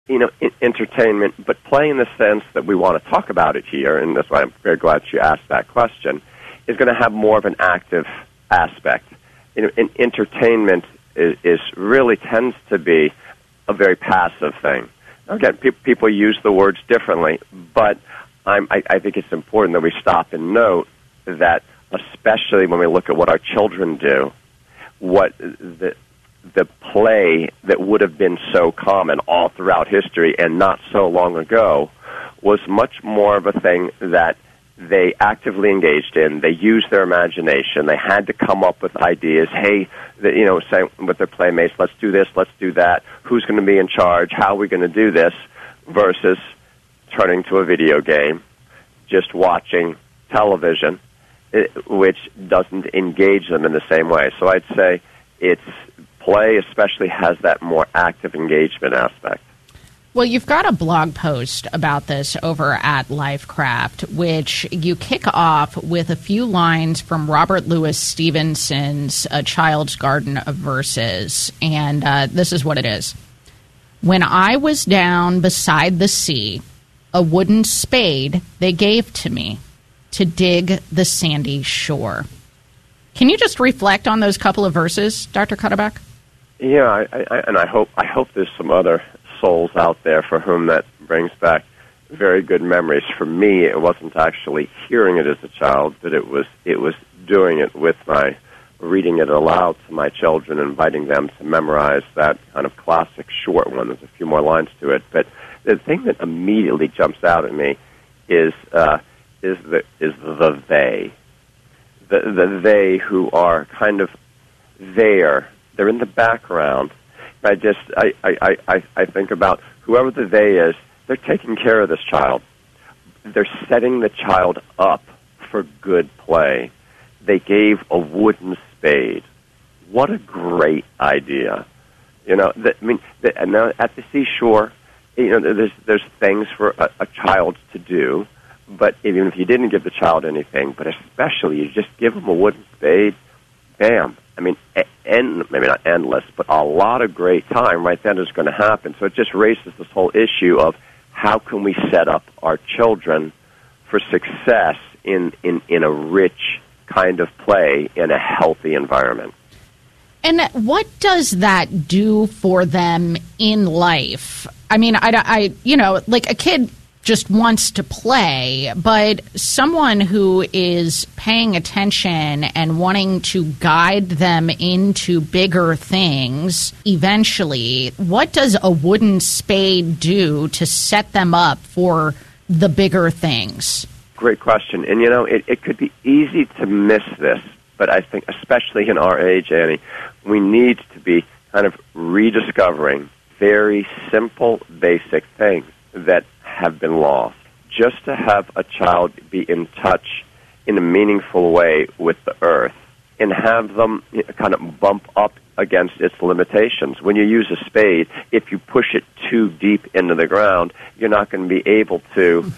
entertainment, but play in the sense that we want to talk about it here, and that's why I'm very glad you asked that question, is going to have more of an active aspect. Entertainment is really tends to be a very passive thing. Again, people use the words differently, but I think it's important that we stop and note that, especially when we look at what our children do, what the play that would have been so common all throughout history and not so long ago was much more of a thing that they actively engaged in. They used their imagination. They had to come up with ideas. Hey, saying with their playmates, let's do this, let's do that. Who's going to be in charge? How are we going to do this? Versus turning to a video game, just watching television, which doesn't engage them in the same way. So I'd say play especially has that more active engagement aspect. Well, you've got a blog post about this over at Lifecraft, which you kick off with a few lines from Robert Louis Stevenson's A Child's Garden of Verses. And this is what it is. When I was down beside the sea, a wooden spade they gave to me to dig the sandy shore. Can you just reflect on those couple of verses, Dr. Cuddeback? Yeah, I hope there's some other souls out there for whom that brings back very good memories. For me, it wasn't actually hearing it as a child, but it was doing it with reading it aloud to my children, inviting them to memorize that kind of classic short one. There's a few more lines to it, but the thing that immediately jumps out at me is the they, the they who are kind of there. They're in the background. I think about whoever the they is, they're taking care of this child. They're setting the child up for good play. They gave a wooden spade. What a great idea. And at the seashore, there's things for a child to do, but even if you didn't give the child anything, but especially you just give them a wooden spade, bam. Maybe not endless, but a lot of great time right then is going to happen. So it just raises this whole issue of how can we set up our children for success in a rich kind of play in a healthy environment. And what does that do for them in life? Like a kid just wants to play, but someone who is paying attention and wanting to guide them into bigger things eventually, what does a wooden spade do to set them up for the bigger things? Great question. And, it could be easy to miss this, but I think especially in our age, Annie, we need to be kind of rediscovering very simple, basic things that have been lost. Just to have a child be in touch in a meaningful way with the earth and have them kind of bump up against its limitations. When you use a spade, if you push it too deep into the ground, you're not going to be able to,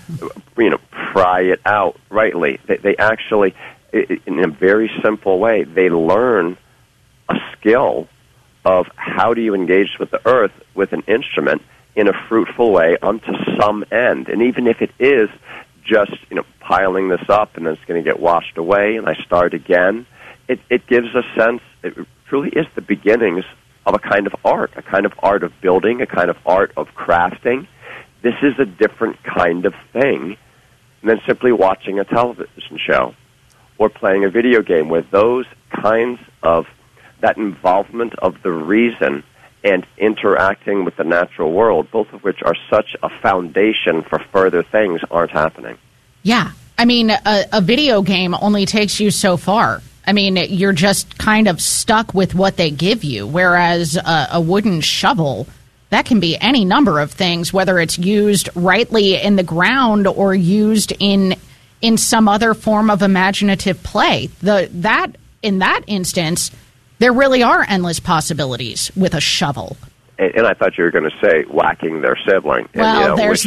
pry it out rightly. They actually, in a very simple way, they learn a skill of how do you engage with the earth with an instrument in a fruitful way unto some end. And even if it is just, piling this up and then it's going to get washed away and I start again, it gives a sense, it truly is the beginnings of a kind of art of building, a kind of art of crafting. This is a different kind of thing than simply watching a television show or playing a video game, where those kinds of, that involvement of the reason and interacting with the natural world, both of which are such a foundation for further things, aren't happening. Yeah. A video game only takes you so far. You're just kind of stuck with what they give you, whereas a wooden shovel, that can be any number of things, whether it's used rightly in the ground or used in some other form of imaginative play. In that instance, there really are endless possibilities with a shovel. And I thought you were going to say whacking their sibling. Well, there's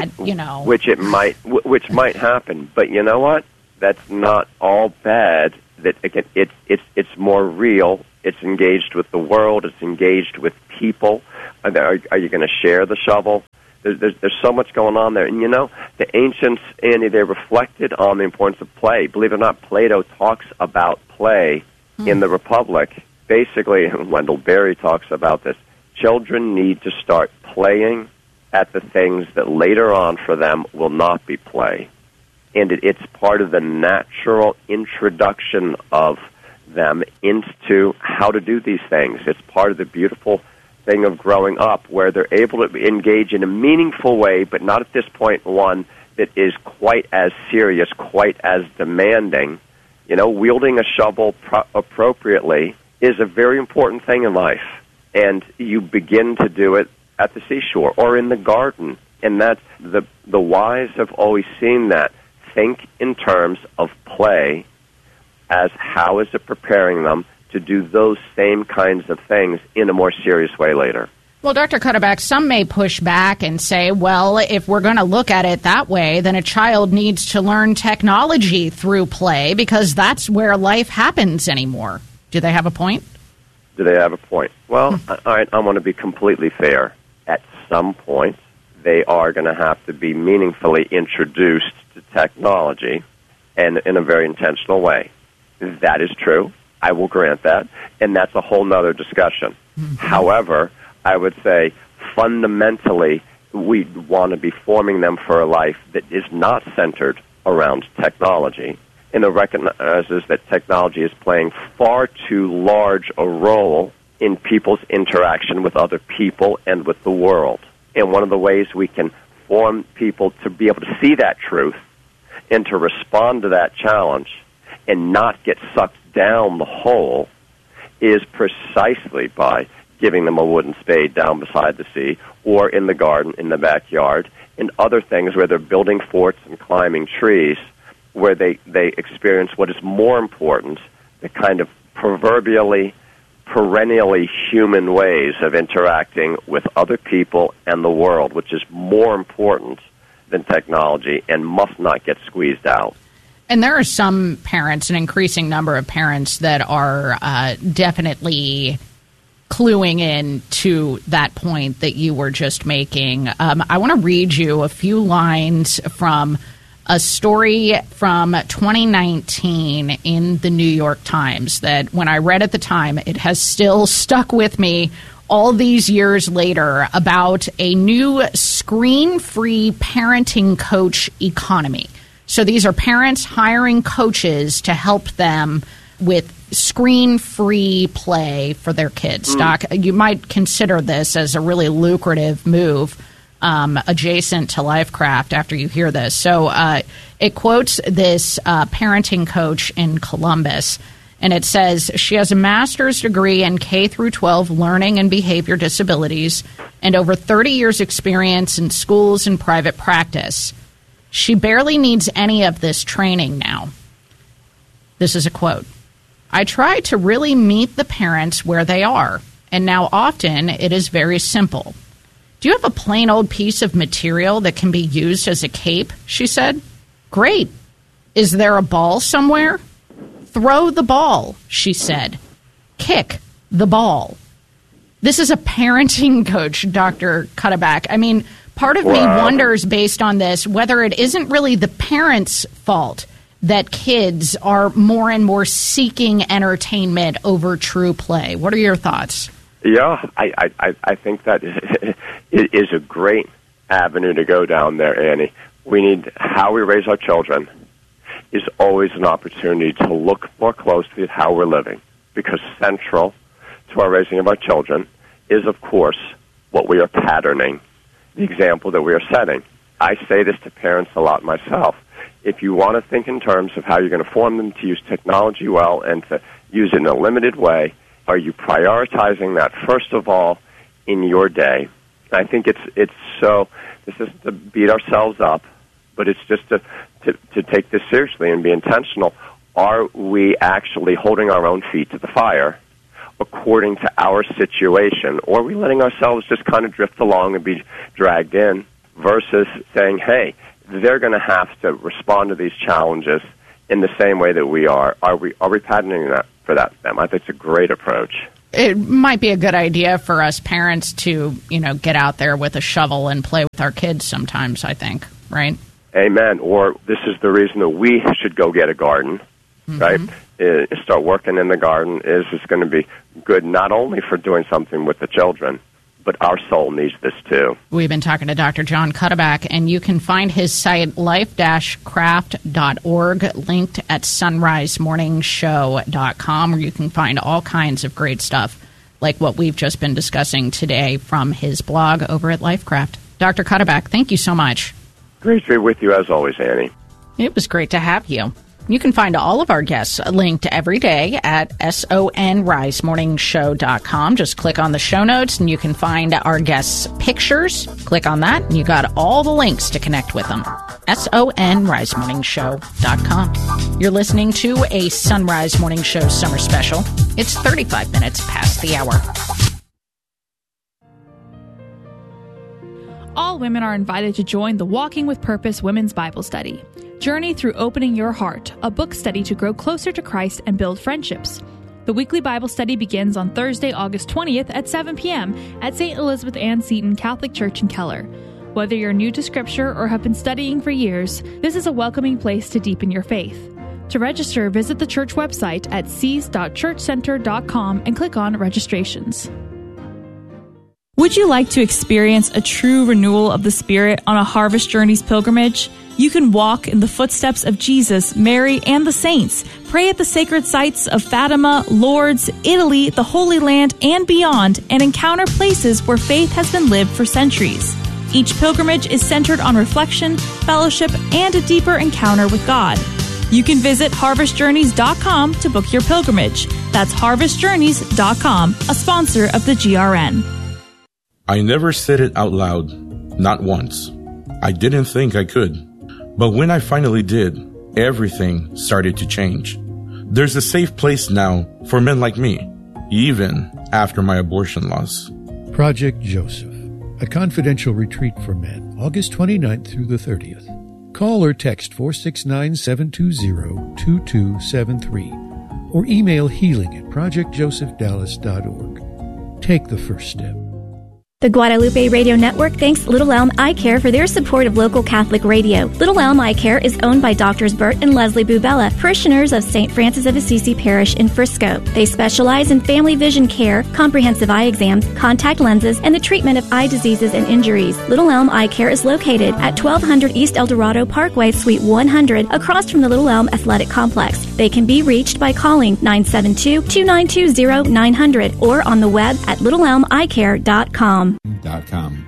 which might happen. But you know what? That's not all bad. That again, it's more real. It's engaged with the world. It's engaged with people? Are you going to share the shovel? There's so much going on there. And, the ancients, Andy, they reflected on the importance of play. Believe it or not, Plato talks about play in the Republic. Basically, Wendell Berry talks about this. Children need to start playing at the things that later on for them will not be play. And it's part of the natural introduction of them into how to do these things. It's part of the beautiful thing of growing up where they're able to engage in a meaningful way, but not at this point one that is quite as serious, quite as demanding. Wielding a shovel appropriately is a very important thing in life. And you begin to do it at the seashore or in the garden. And that's the wise have always seen that. Think in terms of play as how is it preparing them to do those same kinds of things in a more serious way later. Well, Dr. Cuddeback, some may push back and say, well, if we're going to look at it that way, then a child needs to learn technology through play because that's where life happens anymore. Do they have a point? Do they have a point? Well, all right, I want to be completely fair. At some point, they are going to have to be meaningfully introduced to technology and in a very intentional way. That is true. I will grant that. And that's a whole nother discussion. Mm-hmm. However, I would say fundamentally we want to be forming them for a life that is not centered around technology and it recognizes that technology is playing far too large a role in people's interaction with other people and with the world. And one of the ways we can form people to be able to see that truth and to respond to that challenge and not get sucked down the hole is precisely by giving them a wooden spade down beside the sea or in the garden, in the backyard, and other things where they're building forts and climbing trees where they experience what is more important, the kind of proverbially, perennially human ways of interacting with other people and the world, which is more important than technology and must not get squeezed out. And there are some parents, an increasing number of parents, that are definitely cluing in to that point that you were just making. I want to read you a few lines from a story from 2019 in the New York Times that when I read at the time, it has still stuck with me all these years later about a new screen-free parenting coach economy. So these are parents hiring coaches to help them with screen-free play for their kids. Doc, you might consider this as a really lucrative move adjacent to Lifecraft after you hear this. So it quotes this parenting coach in Columbus, and it says, she has a master's degree in K through 12 learning and behavior disabilities and over 30 years experience in schools and private practice. She barely needs any of this training now. This is a quote. I try to really meet the parents where they are, and now often it is very simple. Do you have a plain old piece of material that can be used as a cape? She said. Great. Is there a ball somewhere? Throw the ball, she said. Kick the ball. This is a parenting coach, Dr. Cuddeback. I mean, part of me wonders, based on this, whether it isn't really the parents' fault that kids are more and more seeking entertainment over true play. What are your thoughts? Yeah, I think that it is a great avenue to go down there, Annie. We need, how we raise our children is always an opportunity to look more closely at how we're living, because central to our raising of our children is, of course, what we are patterning, the example that we are setting. I say this to parents a lot myself. If you want to think in terms of how you're going to form them to use technology well and to use it in a limited way, are you prioritizing that first of all in your day? I think it's so, this isn't to beat ourselves up, but it's just to take this seriously and be intentional. Are we actually holding our own feet to the fire according to our situation, or are we letting ourselves just kind of drift along and be dragged in versus saying, hey, they're going to have to respond to these challenges in the same way that we are. Are we patterning that for them? I think it's a great approach. it might be a good idea for us parents to, get out there with a shovel and play with our kids sometimes, I think, right? Amen. Or this is the reason that we should go get a garden, right? Start working in the garden. It's going to be good not only for doing something with the children, but our soul needs this too. We've been talking to Dr. John Cuddeback, and you can find his site, life-craft.org, linked at sunrisemorningshow.com, where you can find all kinds of great stuff, like what we've just been discussing today from his blog over at Lifecraft. Dr. Cuddeback, thank you so much. Great to be with you as always, Annie. It was great to have you. You can find all of our guests linked every day at sonrisemorningshow.com. Just click on the show notes and you can find our guests' pictures. Click on that and you got all the links to connect with them. sonrisemorningshow.com. You're listening to a Sunrise Morning Show summer special. It's 35 minutes past the hour. All women are invited to join the Walking with Purpose Women's Bible Study. Journey through opening your heart, a book study to grow closer to Christ and build friendships. The weekly Bible study begins on Thursday, August 20th at 7 p.m. at St. Elizabeth Ann Seton Catholic Church in Keller. Whether you're new to Scripture or have been studying for years, this is a welcoming place to deepen your faith. To register, visit the church website at seas.churchcenter.com and click on Registrations. Would you like to experience a true renewal of the Spirit on a Harvest Journeys pilgrimage? You can walk in the footsteps of Jesus, Mary, and the saints, pray at the sacred sites of Fatima, Lourdes, Italy, the Holy Land, and beyond, and encounter places where faith has been lived for centuries. Each pilgrimage is centered on reflection, fellowship, and a deeper encounter with God. You can visit harvestjourneys.com to book your pilgrimage. That's harvestjourneys.com, a sponsor of the GRN. I never said it out loud, not once. I didn't think I could. But when I finally did, everything started to change. There's a safe place now for men like me, even after my abortion loss. Project Joseph, a confidential retreat for men, August 29th through the 30th. Call or text 469-720-2273 or email healing@projectjosephdallas.org. Take the first step. The Guadalupe Radio Network thanks Little Elm Eye Care for their support of local Catholic radio. Little Elm Eye Care is owned by Drs. Bert and Leslie Bubella, parishioners of St. Francis of Assisi Parish in Frisco. They specialize in family vision care, comprehensive eye exams, contact lenses, and the treatment of eye diseases and injuries. Little Elm Eye Care is located at 1200 East El Dorado Parkway, Suite 100, across from the Little Elm Athletic Complex. They can be reached by calling 972-292-0900 or on the web at littleelmeyecare.com. The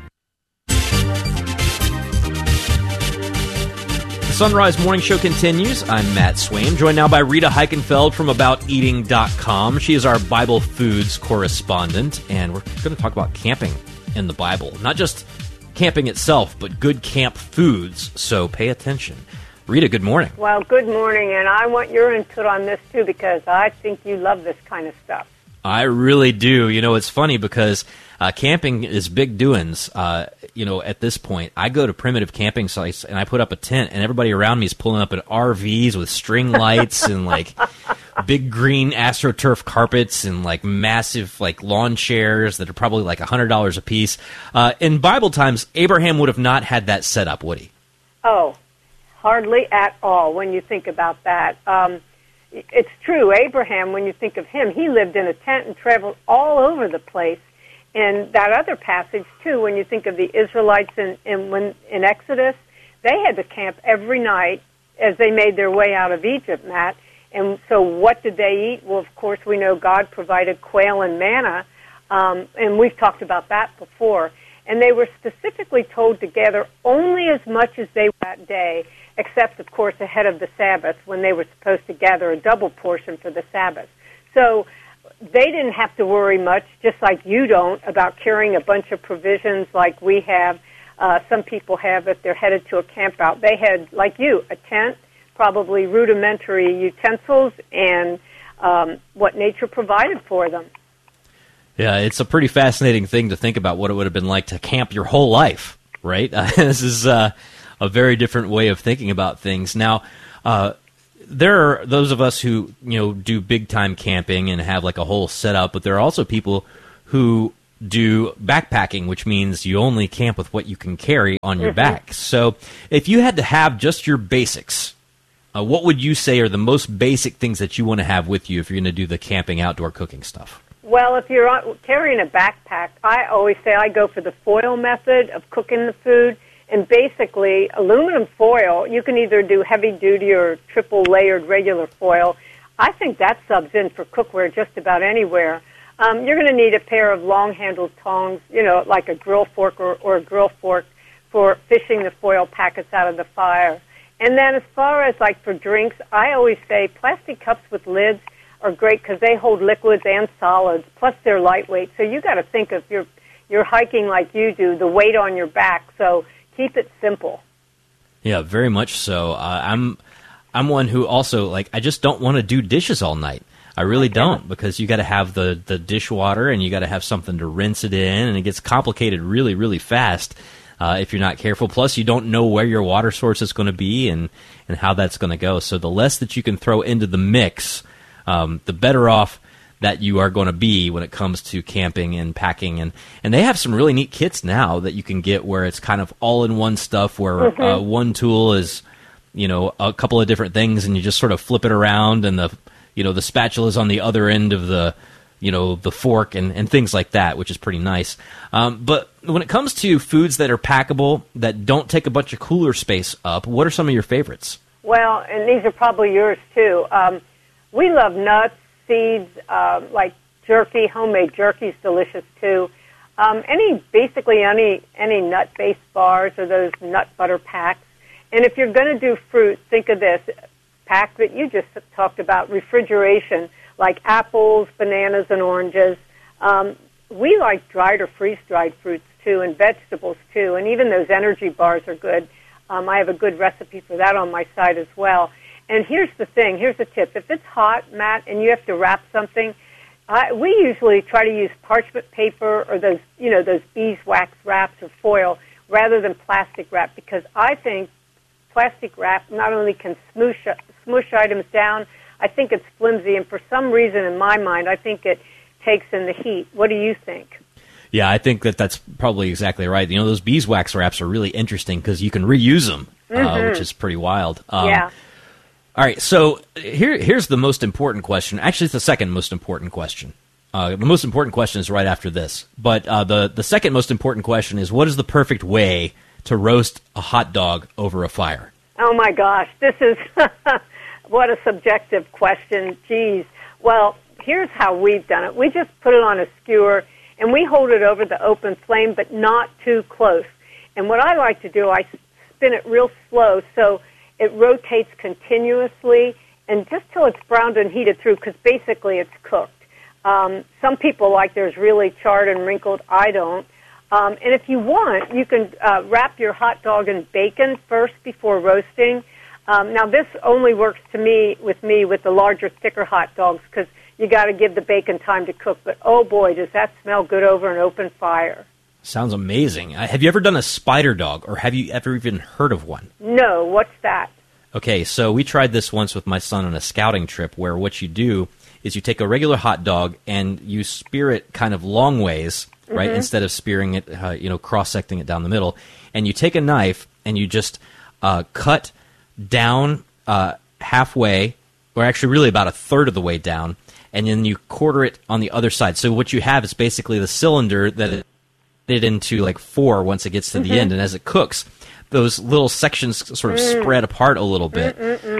Sunrise Morning Show continues. I'm Matt Swain, joined now by Rita Heikenfeld from AboutEating.com. She is our Bible Foods correspondent, and we're going to talk about camping in the Bible. Not just camping itself, but good camp foods, so pay attention. Rita, good morning. Well, good morning, and I want your input on this, too, because I think you love this kind of stuff. I really do. You know, it's funny because camping is big doings. At this point, I go to primitive camping sites and I put up a tent, and everybody around me is pulling up in RVs with string lights and like big green AstroTurf carpets and like massive like lawn chairs that are probably like $100 a piece. In Bible times, Abraham would have not had that set up, would he? Oh, hardly at all when you think about that. It's true, Abraham, when you think of him, he lived in a tent and traveled all over the place. And that other passage, too, when you think of the Israelites in Exodus, they had to camp every night as they made their way out of Egypt, Matt. And so what did they eat? Well, of course, we know God provided quail and manna, and we've talked about that before. And they were specifically told to gather only as much as they were that day, except, of course, ahead of the Sabbath when they were supposed to gather a double portion for the Sabbath. So they didn't have to worry much, just like you don't, about carrying a bunch of provisions like we have. Some people have if they're headed to a camp out. They had, like you, a tent, probably rudimentary utensils, and what nature provided for them. Yeah, it's a pretty fascinating thing to think about what it would have been like to camp your whole life, right? This is a very different way of thinking about things. Now, there are those of us who, do big-time camping and have like a whole setup, but there are also people who do backpacking, which means you only camp with what you can carry on your back. So if you had to have just your basics, what would you say are the most basic things that you want to have with you if you're going to do the camping, outdoor cooking stuff? Well, if you're carrying a backpack, I always say I go for the foil method of cooking the food. And basically, aluminum foil, you can either do heavy-duty or triple-layered regular foil. I think that subs in for cookware just about anywhere. You're going to need a pair of long-handled tongs, like a grill fork or a grill fork for fishing the foil packets out of the fire. And then as far as, like, for drinks, I always say plastic cups with lids are great because they hold liquids and solids, plus they're lightweight. So you got to think if you're hiking like you do, the weight on your back. So keep it simple. Yeah, very much so. I'm one who also, I just don't want to do dishes all night. I really don't, because you got to have the dishwater and you got to have something to rinse it in, and it gets complicated really, really fast if you're not careful. Plus, you don't know where your water source is going to be and how that's going to go. So the less that you can throw into the mix, the better off that you are going to be when it comes to camping and packing. And they have some really neat kits now that you can get where it's kind of all-in-one stuff where one tool is, a couple of different things, and you just sort of flip it around, and the spatula is on the other end of the fork and things like that, which is pretty nice. But when it comes to foods that are packable, that don't take a bunch of cooler space up, what are some of your favorites? Well, and these are probably yours too. We love nuts, seeds, like jerky. Homemade jerky is delicious too. Basically any nut-based bars or those nut butter packs. And if you're going to do fruit, think of this. Pack that you just talked about, refrigeration, like apples, bananas, and oranges. We like dried or freeze-dried fruits, too, and vegetables, too, and even those energy bars are good. I have a good recipe for that on my site as well. And here's the thing. Here's the tip. If it's hot, Matt, and you have to wrap something, we usually try to use parchment paper or those beeswax wraps or foil rather than plastic wrap, because I think plastic wrap not only can smush items down, I think it's flimsy, and for some reason in my mind, I think it takes in the heat. What do you think? Yeah, I think that's probably exactly right. Those beeswax wraps are really interesting because you can reuse them, which is pretty wild. Yeah. All right, so here's the most important question. Actually, it's the second most important question. The most important question is right after this. But the second most important question is, what is the perfect way to roast a hot dog over a fire? Oh, my gosh. This is what a subjective question. Geez. Well, here's how we've done it. We just put it on a skewer, and we hold it over the open flame, but not too close. And what I like to do, I spin it real slow so it rotates continuously and just till it's browned and heated through, because basically it's cooked. Some people like theirs really charred and wrinkled. I don't. And if you want, you can wrap your hot dog in bacon first before roasting. Now, this only works with the larger, thicker hot dogs, because you got to give the bacon time to cook. But, oh, boy, does that smell good over an open fire. Sounds amazing. Have you ever done a spider dog, or have you ever even heard of one? No. What's that? Okay, so we tried this once with my son on a scouting trip, where what you do is you take a regular hot dog and you spear it kind of long ways, right, instead of spearing it, cross-secting it down the middle. And you take a knife and you just cut down halfway, or actually really about a third of the way down, and then you quarter it on the other side. So what you have is basically the cylinder that it into like four once it gets to the end, and as it cooks, those little sections sort of spread apart a little bit,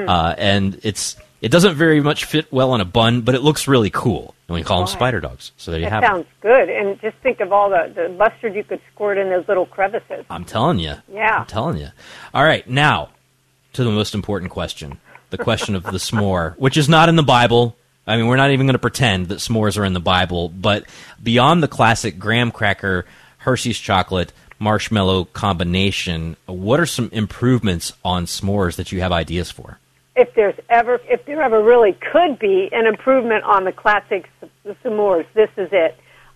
and it doesn't very much fit well on a bun, but it looks really cool, and we call them spider dogs. So there you have it. That sounds good, and just think of all the mustard you could squirt in those little crevices. I'm telling you. Yeah. I'm telling you. All right, now to the most important question, the question of the s'more, which is not in the Bible. I mean, we're not even going to pretend that s'mores are in the Bible, but beyond the classic graham cracker, Hershey's chocolate, marshmallow combination, what are some improvements on s'mores that you have ideas for? If there ever really could be an improvement on the classic s'mores, this is it.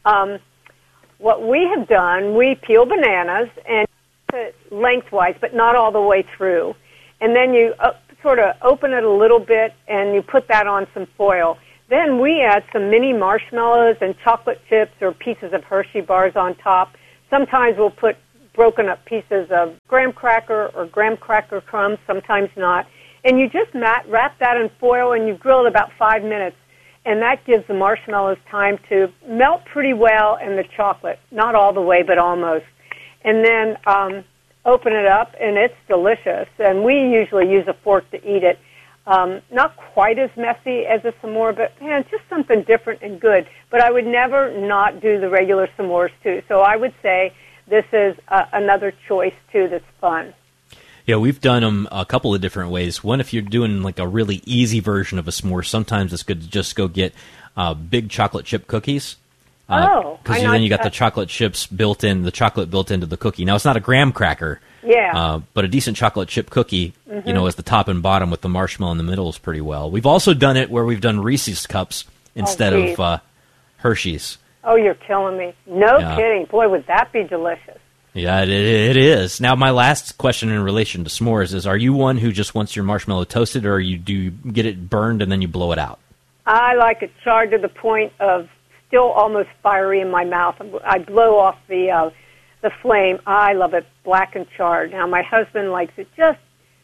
What we have done, we peel bananas and put it lengthwise, but not all the way through. And then you sort of open it a little bit, and you put that on some foil. Then we add some mini marshmallows and chocolate chips or pieces of Hershey bars on top. Sometimes we'll put broken up pieces of graham cracker or graham cracker crumbs, sometimes not. And you just wrap that in foil, and you grill it about 5 minutes. And that gives the marshmallows time to melt pretty well in the chocolate. Not all the way, but almost. And then open it up, and it's delicious. And we usually use a fork to eat it. Not quite as messy as a s'more, but, man, just something different and good. But I would never not do the regular s'mores, too. So I would say this is another choice, too, that's fun. Yeah, we've done them a couple of different ways. One, if you're doing like a really easy version of a s'more, sometimes it's good to just go get big chocolate chip cookies. Because then you got the chocolate chips built in, the chocolate built into the cookie. Now, it's not a graham cracker. Yeah. But a decent chocolate chip cookie, you know, as the top and bottom with the marshmallow in the middle is pretty well. We've also done it where we've done Reese's Cups instead of Hershey's. Oh, you're killing me. No kidding. Boy, would that be delicious. Yeah, it is. Now, my last question in relation to s'mores is, are you one who just wants your marshmallow toasted, or do you get it burned and then you blow it out? I like it charred to the point of still almost fiery in my mouth. I blow off the flame. I love it black and charred. Now, my husband likes it just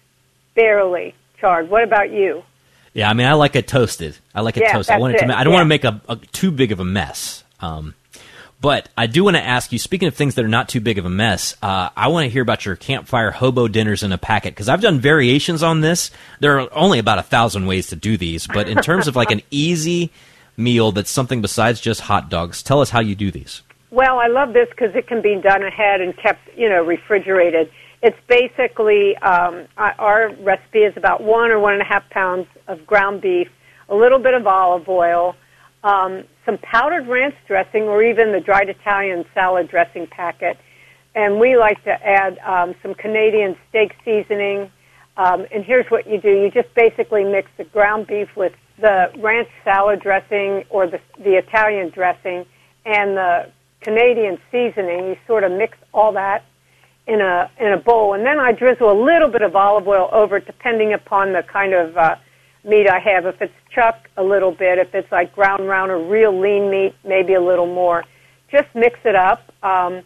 barely charred. What about you? Yeah, I mean, I like it toasted. I like it toasted. I don't want to make a too big of a mess. But I do want to ask you, speaking of things that are not too big of a mess, I want to hear about your campfire hobo dinners in a packet, because I've done variations on this. There are only about 1,000 ways to do these, but in terms of like an easy meal that's something besides just hot dogs, tell us how you do these. Well, I love this because it can be done ahead and kept, refrigerated. It's basically, our recipe is about 1 or 1.5 pounds of ground beef, a little bit of olive oil, some powdered ranch dressing, or even the dried Italian salad dressing packet. And we like to add some Canadian steak seasoning. And here's what you do. You just basically mix the ground beef with the ranch salad dressing or the Italian dressing and the Canadian seasoning. You sort of mix all that in a bowl. And then I drizzle a little bit of olive oil over it, depending upon the kind of meat I have. If it's chuck, a little bit. If it's like ground round or real lean meat, maybe a little more. Just mix it up, and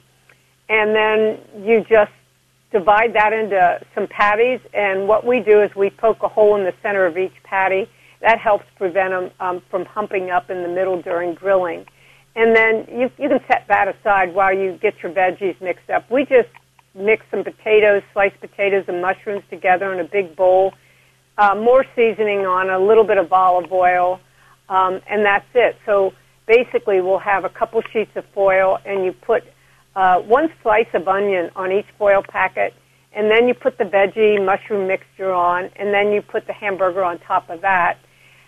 then you just divide that into some patties. And what we do is we poke a hole in the center of each patty. That helps prevent them from humping up in the middle during grilling. And then you can set that aside while you get your veggies mixed up. We just mix some potatoes, sliced potatoes and mushrooms together in a big bowl. More seasoning on, a little bit of olive oil, and that's it. So basically we'll have a couple sheets of foil, and you put one slice of onion on each foil packet, and then you put the veggie mushroom mixture on, and then you put the hamburger on top of that.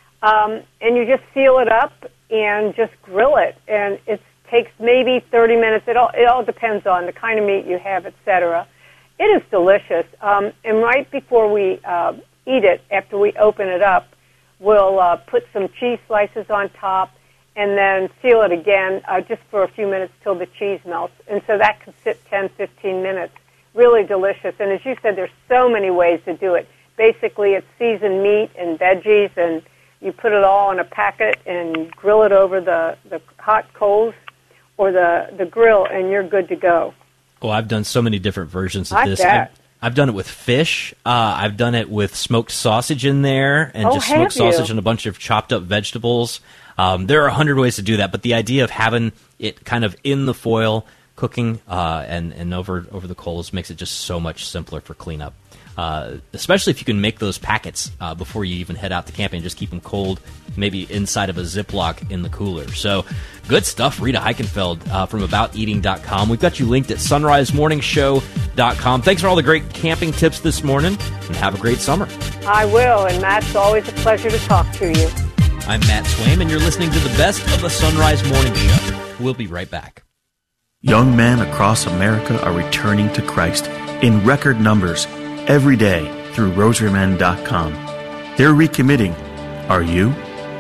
And you just seal it up and just grill it. And it takes maybe 30 minutes. It all depends on the kind of meat you have, etc. It is delicious. And right before we eat it, after we open it up, we'll put some cheese slices on top and then seal it again just for a few minutes till the cheese melts. And so that can sit 10, 15 minutes. Really delicious. And as you said, there's so many ways to do it. Basically, it's seasoned meat and veggies, and you put it all in a packet and grill it over the hot coals or the grill, and you're good to go. Oh, I've done so many different versions of this. Bet. I've done it with fish. I've done it with smoked sausage in there, and just smoked sausage and a bunch of chopped up vegetables. There are 100 ways to do that, but the idea of having it kind of in the foil, cooking and over the coals makes it just so much simpler for cleanup. Especially if you can make those packets before you even head out to camping, just keep them cold, maybe inside of a Ziploc in the cooler. So, good stuff, Rita Heikenfeld from AboutEating.com. We've got you linked at SunriseMorningshow.com. Thanks for all the great camping tips this morning, and have a great summer. I will, and Matt, it's always a pleasure to talk to you. I'm Matt Swaim, and you're listening to the best of the Sunrise Morning Show. We'll be right back. Young men across America are returning to Christ in record numbers every day through RosaryMen.com. They're recommitting. Are you?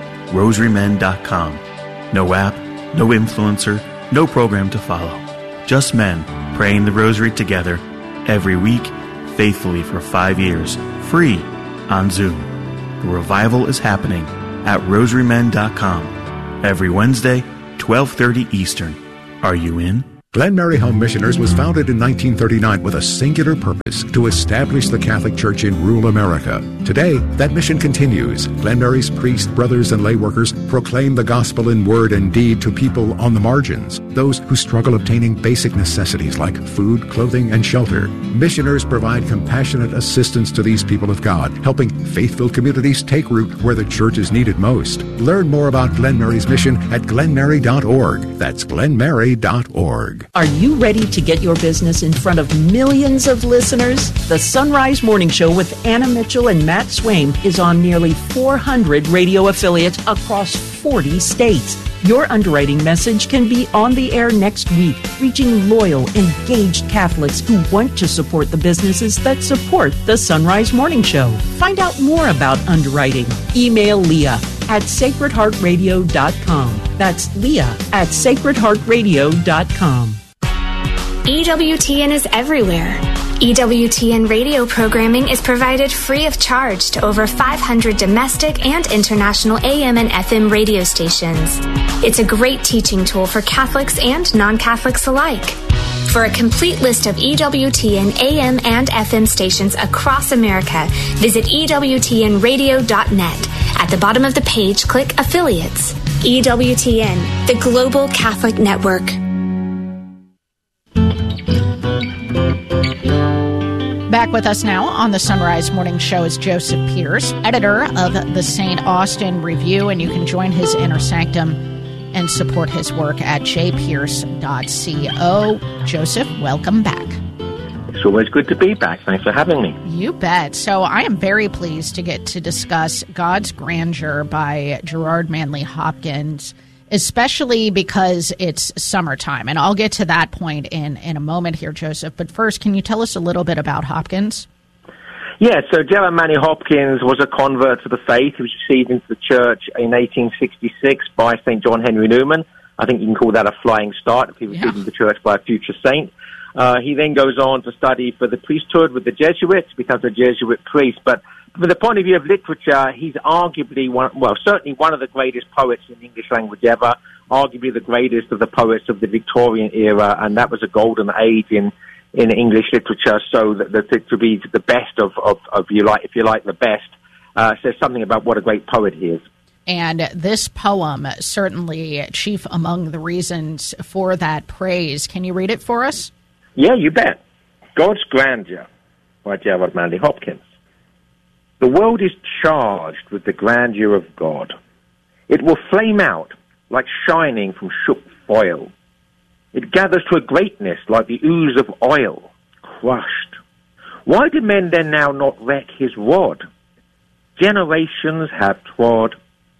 RosaryMen.com. No app, no influencer, no program to follow. Just men praying the rosary together every week, faithfully for 5 years, free. on Zoom. The revival is happening at rosarymen.com every Wednesday, 12:30 Eastern. Are you in? Glen Mary Home Missioners was founded in 1939 with a singular purpose: to establish the Catholic Church in rural America. Today, that mission continues. Glen Mary's priests, brothers, and lay workers proclaim the gospel in word and deed to people on the margins, those who struggle obtaining basic necessities like food, clothing, and shelter. Missioners provide compassionate assistance to these people of God, helping faith-filled communities take root where the church is needed most. Learn more about Glen Mary's mission at glenmary.org. That's glenmary.org. Are you ready to get your business in front of millions of listeners? The Sunrise Morning Show with Anna Mitchell and Matt Swain is on nearly 400 radio affiliates across 40 states. Your underwriting message can be on the air next week, reaching loyal, engaged Catholics who want to support the businesses that support the Sunrise Morning Show. Find out more about underwriting. Email Leah at sacredheartradio.com. That's Leah at sacredheartradio.com. EWTN is everywhere. EWTN radio programming is provided free of charge to over 500 domestic and international AM and FM radio stations. It's a great teaching tool for Catholics and non-Catholics alike. For a complete list of EWTN AM and FM stations across America, visit EWTNradio.net. At the bottom of the page, click Affiliates. EWTN, the Global Catholic Network. Back with us now on the Sunrise Morning Show is Joseph Pearce, editor of the St. Austin Review, and you can join his Inner Sanctum and support his work at jpearce.co. Joseph, welcome back. It's always good to be back. Thanks for having me. You bet. So I am very pleased to get to discuss God's Grandeur by Gerard Manley Hopkins, especially because it's summertime. And I'll get to that point in a moment here, Joseph. But first, can you tell us a little bit about Hopkins? Yeah, so Gerard Manley Hopkins was a convert to the faith. He was received into the church in 1866 by St. John Henry Newman. I think you can call that a flying start if he was received into the church by a future saint. He then goes on to study for the priesthood with the Jesuits, becomes a Jesuit priest. But from the point of view of literature, he's arguably certainly one of the greatest poets in the English language ever, arguably the greatest of the poets of the Victorian era, and that was a golden age in English literature. So that to be the best of if you like the best, says something about what a great poet he is. And this poem, certainly chief among the reasons for that praise. Can you read it for us? Yeah, you bet. God's Grandeur by Gerard Manley Hopkins. The world is charged with the grandeur of God. It will flame out like shining from shook foil. It gathers to a greatness like the ooze of oil, crushed. Why do men then now not wreck his rod? Generations have trod,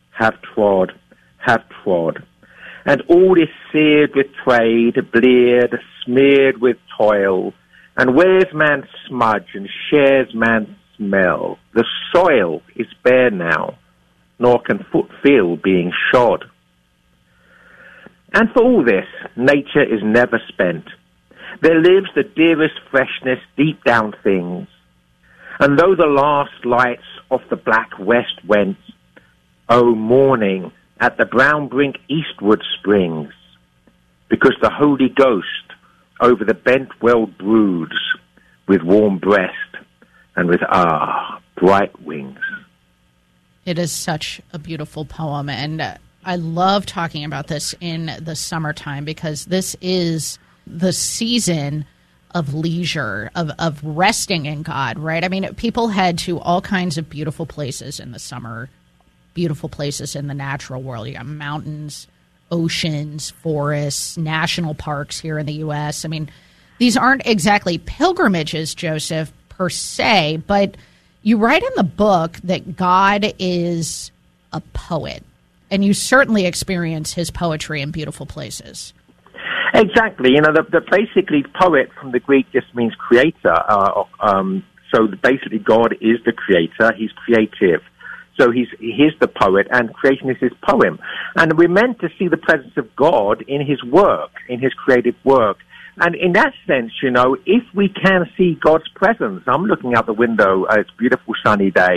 and all is seared with trade, bleared, smeared with toil, and wears man's smudge and shares man's smell. The soil is bare now, nor can foot feel being shod. And for all this, nature is never spent. There lives the dearest freshness deep down things, and though the last lights off the black west went, oh, morning at the brown brink eastward springs, because the Holy Ghost over the bent world broods with warm breast and with bright wings. It is such a beautiful poem, and I love talking about this in the summertime because this is the season of leisure, of resting in God, right? I mean, people head to all kinds of beautiful places in the summer, beautiful places in the natural world. You got mountains, oceans, forests, national parks here in the U.S. I mean, these aren't exactly pilgrimages, Joseph, per se, but you write in the book that God is a poet, and you certainly experience his poetry in beautiful places. Exactly. You know, the basically poet from the Greek just means creator. So basically God is the creator. He's creative. So he's the poet, and creation is his poem. And we're meant to see the presence of God in his work, in his creative work. And in that sense, if we can see God's presence, I'm looking out the window, it's a beautiful sunny day,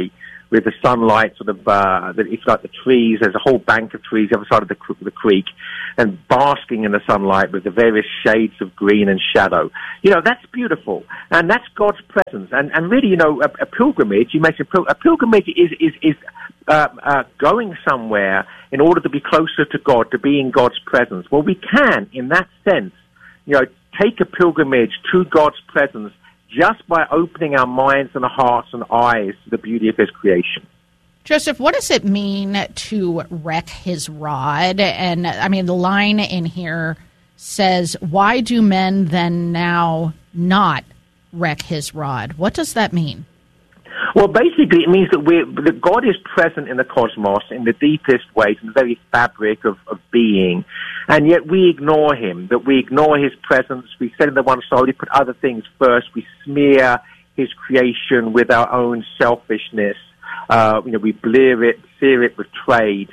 with the sunlight sort of, it's like the trees. There's a whole bank of trees the other side of the creek, and basking in the sunlight with the various shades of green and shadow. That's beautiful, and that's God's presence. And really, a pilgrimage. You mentioned a pilgrimage is going somewhere in order to be closer to God, to be in God's presence. Well, we can, in that sense, take a pilgrimage to God's presence just by opening our minds and our hearts and eyes to the beauty of His creation. Joseph, what does it mean to wreck His rod? And, the line in here says, why do men then now not wreck His rod? What does that mean? Well, basically, it means that God is present in the cosmos in the deepest ways, in the very fabric of being, and yet we ignore Him, that we ignore His presence, we set Him to one side, we put other things first, we smear His creation with our own selfishness, we sear it with trade,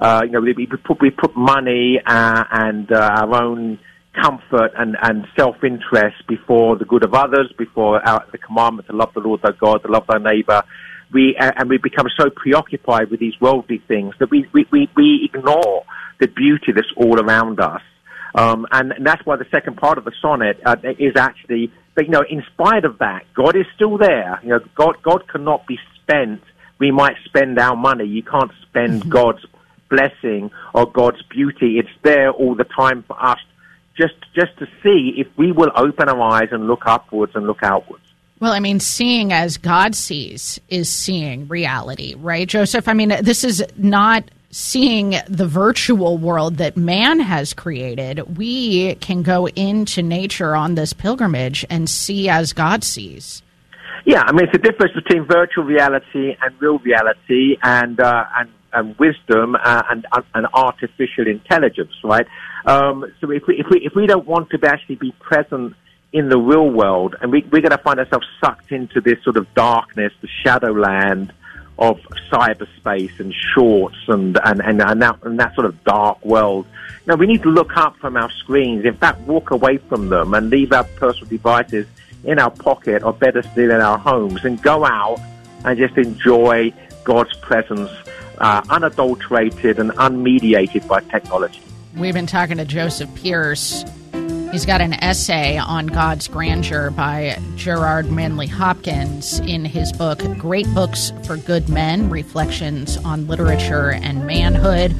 we put money and our own comfort and self-interest before the good of others, before the commandment to love the Lord thy God, to love thy neighbor. We become so preoccupied with these worldly things that we ignore the beauty that's all around us. And that's why the second part of the sonnet is actually, but in spite of that, God is still there. God cannot be spent. We might spend our money. You can't spend God's blessing or God's beauty. It's there all the time for us, just to see if we will open our eyes and look upwards and look outwards. Well, seeing as God sees is seeing reality, right, Joseph? This is not seeing the virtual world that man has created. We can go into nature on this pilgrimage and see as God sees. Yeah, it's the difference between virtual reality and real reality, and wisdom and artificial intelligence, right? So if we don't want to actually be present in the real world, and we're going to find ourselves sucked into this sort of darkness, the shadowland of cyberspace and shorts and that sort of dark world. We need to look up from our screens. In fact, walk away from them and leave our personal devices in our pocket, or better still, in our homes, and go out and just enjoy God's presence, unadulterated and unmediated by technology. We've been talking to Joseph Pearce. He's got an essay on God's grandeur by Gerard Manley Hopkins in his book, Great Books for Good Men, Reflections on Literature and Manhood.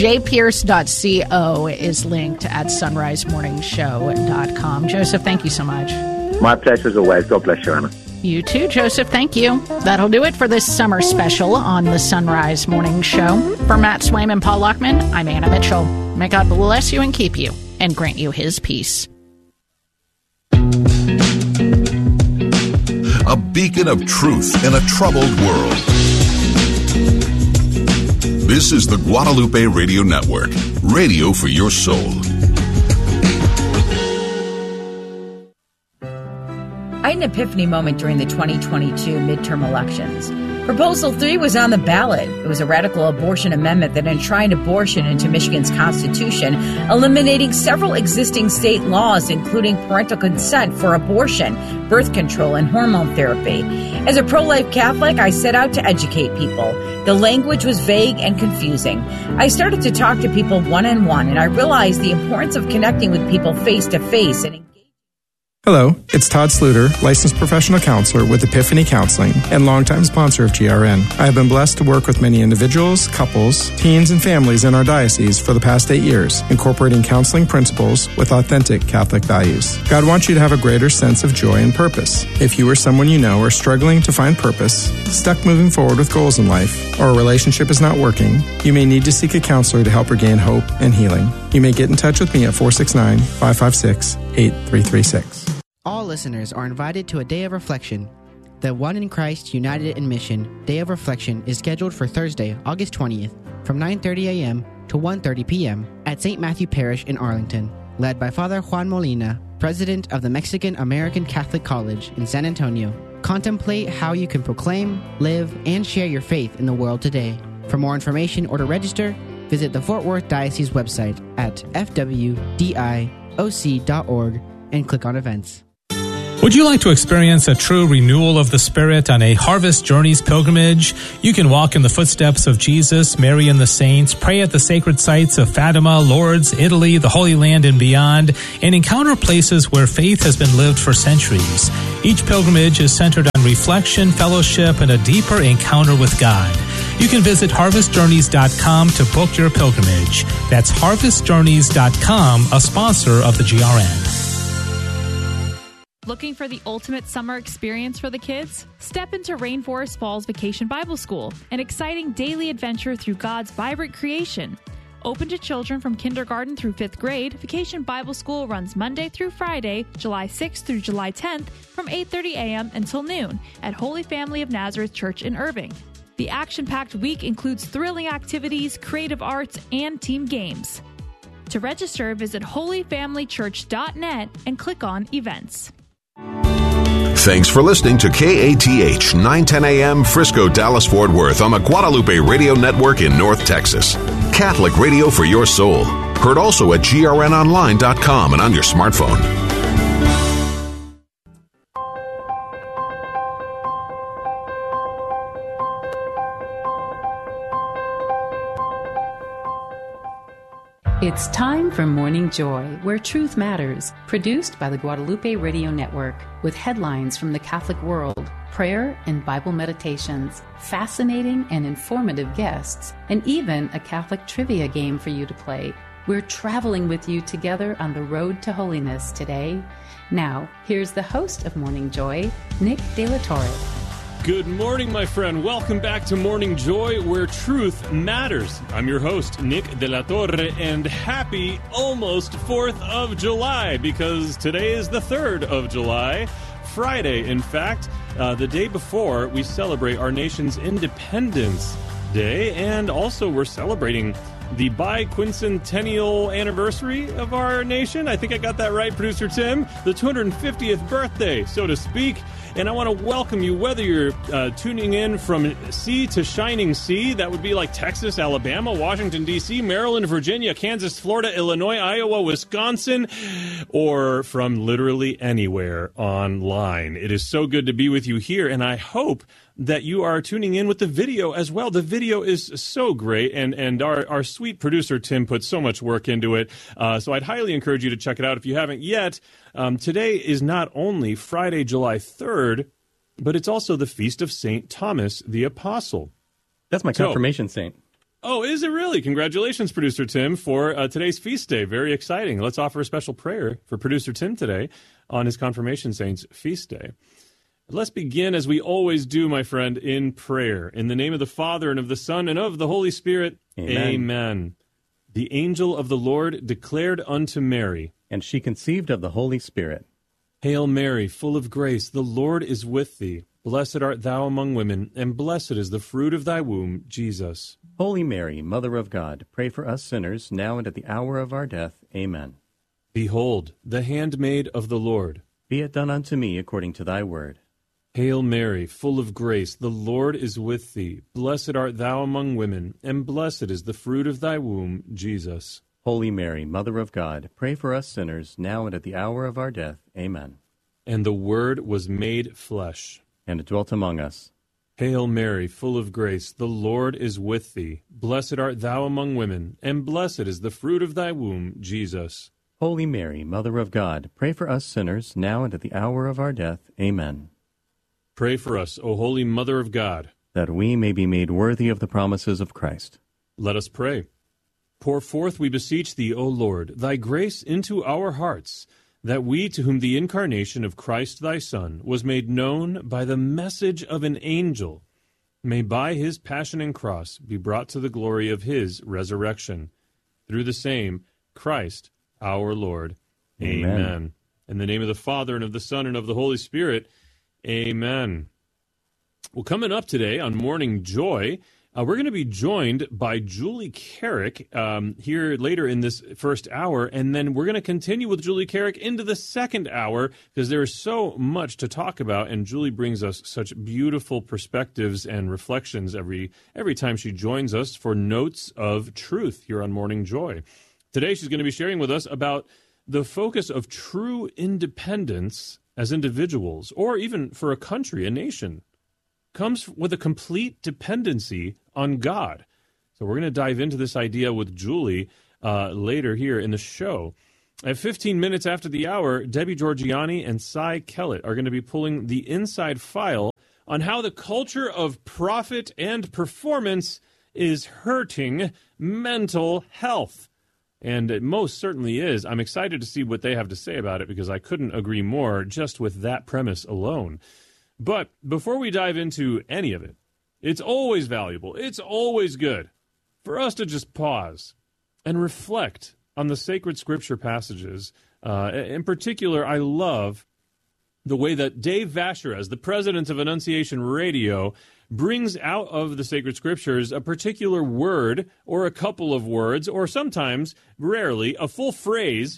jpearce.co is linked at sunrisemorningshow.com. Joseph, thank you so much. My pleasure as always. God bless you, Anna. You too, Joseph. Thank you. That'll do it for this summer special on the Sunrise Morning Show. For Matt Swaim and Paul Lockman, I'm Anna Mitchell. May God bless you and keep you and grant you His peace. A beacon of truth in a troubled world. This is the Guadalupe Radio Network, radio for your soul. I had an epiphany moment during the 2022 midterm elections. Proposal 3 was on the ballot. It was a radical abortion amendment that enshrined abortion into Michigan's constitution, eliminating several existing state laws, including parental consent for abortion, birth control, and hormone therapy. As a pro-life Catholic, I set out to educate people. The language was vague and confusing. I started to talk to people one-on-one, and I realized the importance of connecting with people face-to-face and Hello, it's Todd Sluter, licensed professional counselor with Epiphany Counseling and longtime sponsor of GRN. I have been blessed to work with many individuals, couples, teens, and families in our diocese for the past 8 years, incorporating counseling principles with authentic Catholic values. God wants you to have a greater sense of joy and purpose. If you or someone you know are struggling to find purpose, stuck moving forward with goals in life, or a relationship is not working, you may need to seek a counselor to help regain hope and healing. You may get in touch with me at 469-556-8336. All listeners are invited to a day of reflection. The One in Christ United in Mission Day of Reflection is scheduled for Thursday, August 20th from 9:30 a.m. to 1:30 p.m. at St. Matthew Parish in Arlington, led by Father Juan Molina, President of the Mexican American Catholic College in San Antonio. Contemplate how you can proclaim, live, and share your faith in the world today. For more information or to register, visit the Fort Worth Diocese website at fwdioc.org and click on events. Would you like to experience a true renewal of the Spirit on a Harvest Journeys pilgrimage? You can walk in the footsteps of Jesus, Mary, and the saints, pray at the sacred sites of Fatima, Lourdes, Italy, the Holy Land, and beyond, and encounter places where faith has been lived for centuries. Each pilgrimage is centered on reflection, fellowship, and a deeper encounter with God. You can visit harvestjourneys.com to book your pilgrimage. That's harvestjourneys.com, a sponsor of the GRN. Looking for the ultimate summer experience for the kids? Step into Rainforest Falls Vacation Bible School, an exciting daily adventure through God's vibrant creation. Open to children from kindergarten through 5th grade, Vacation Bible School runs Monday through Friday, July 6th through July 10th from 8:30 a.m. until noon at Holy Family of Nazareth Church in Irving. The action-packed week includes thrilling activities, creative arts, and team games. To register, visit holyfamilychurch.net and click on Events. Thanks for listening to KATH 910 AM Frisco, Dallas, Fort Worth on the Guadalupe Radio Network in North Texas. Catholic radio for your soul. Heard also at grnonline.com and on your smartphone. It's time for Morning Joy, where truth matters, produced by the Guadalupe Radio Network, with headlines from the Catholic world, prayer and Bible meditations, fascinating and informative guests, and even a Catholic trivia game for you to play. We're traveling with you together on the road to holiness today. Now, here's the host of Morning Joy, Nick De La Torre. Good morning, my friend. Welcome back to Morning Joy, where truth matters. I'm your host, Nick De La Torre, and happy almost 4th of July, because today is the 3rd of July, Friday, in fact, the day before we celebrate our nation's Independence Day, and also we're celebrating the biquincentennial anniversary of our nation. I think I got that right, Producer Tim. The 250th birthday, so to speak. And I want to welcome you, whether you're tuning in from sea to shining sea, that would be like Texas, Alabama, Washington, D.C., Maryland, Virginia, Kansas, Florida, Illinois, Iowa, Wisconsin, or from literally anywhere online. It is so good to be with you here, and I hope that you are tuning in with the video as well. The video is so great, and our sweet producer, Tim, put so much work into it. So I'd highly encourage you to check it out if you haven't yet. Today is not only Friday, July 3rd, but it's also the feast of St. Thomas the Apostle. That's my confirmation saint. Oh, is it really? Congratulations, Producer Tim, for today's feast day. Very exciting. Let's offer a special prayer for Producer Tim today on his confirmation saint's feast day. Let's begin, as we always do, my friend, in prayer. In the name of the Father, and of the Son, and of the Holy Spirit. Amen. Amen. The angel of the Lord declared unto Mary, and she conceived of the Holy Spirit. Hail Mary, full of grace, the Lord is with thee. Blessed art thou among women, and blessed is the fruit of thy womb, Jesus. Holy Mary, Mother of God, pray for us sinners, now and at the hour of our death. Amen. Behold, the handmaid of the Lord. Be it done unto me according to thy word. Hail Mary, full of grace, the Lord is with thee. Blessed art thou among women, and blessed is the fruit of thy womb, Jesus. Holy Mary, Mother of God, pray for us sinners, now and at the hour of our death. Amen. And the Word was made flesh, and dwelt among us. Hail Mary, full of grace, the Lord is with thee. Blessed art thou among women, and blessed is the fruit of thy womb, Jesus. Holy Mary, Mother of God, pray for us sinners, now and at the hour of our death. Amen. Pray for us, O Holy Mother of God, that we may be made worthy of the promises of Christ. Let us pray. Pour forth, we beseech thee, O Lord, thy grace into our hearts, that we, to whom the incarnation of Christ thy Son was made known by the message of an angel, may by his passion and cross be brought to the glory of his resurrection. Through the same Christ our Lord. Amen. In the name of the Father, and of the Son, and of the Holy Spirit. Amen. Well, coming up today on Morning Joy, we're going to be joined by Julie Carrick here later in this first hour, and then we're going to continue with Julie Carrick into the second hour because there is so much to talk about, and Julie brings us such beautiful perspectives and reflections every time she joins us for Notes of Truth here on Morning Joy. Today she's going to be sharing with us about the focus of true independence as individuals, or even for a country, a nation, comes with a complete dependency on God. So we're going to dive into this idea with Julie later here in the show. At 15 minutes after the hour, Debbie Georgianni and Cy Kellett are going to be pulling the inside file on how the culture of profit and performance is hurting mental health. And it most certainly is. I'm excited to see what they have to say about it because I couldn't agree more just with that premise alone. But before we dive into any of it, it's always valuable, it's always good for us to just pause and reflect on the sacred scripture passages. In particular, I love the way that Dave Vacherez, the president of Annunciation Radio, brings out of the sacred scriptures a particular word or a couple of words, or sometimes, rarely, a full phrase,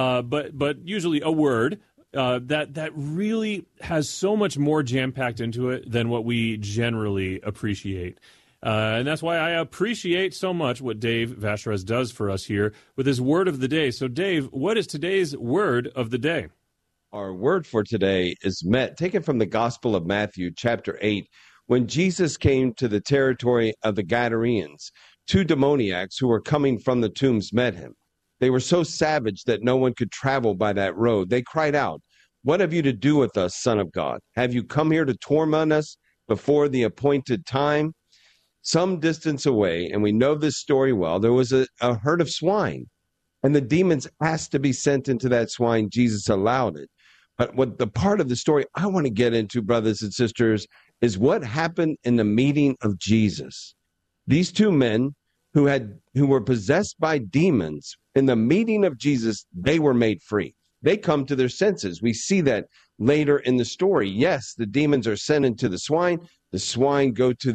but usually a word that really has so much more jam-packed into it than what we generally appreciate. And that's why I appreciate so much what Dave Vacherez does for us here with his word of the day. So, Dave, what is today's word of the day? Our word for today is taken from the Gospel of Matthew, chapter 8. When Jesus came to the territory of the Gadarenes, 2 demoniacs who were coming from the tombs met him. They were so savage that no one could travel by that road. They cried out, "What have you to do with us, Son of God? Have you come here to torment us before the appointed time?" Some distance away, and we know this story well, there was a herd of swine, and the demons asked to be sent into that swine. Jesus allowed it. But what the part of the story I want to get into, brothers and sisters, is what happened in the meeting of Jesus. These 2 men who were possessed by demons, in the meeting of Jesus, they were made free. They come to their senses. We see that later in the story. Yes, the demons are sent into the swine. The swine go to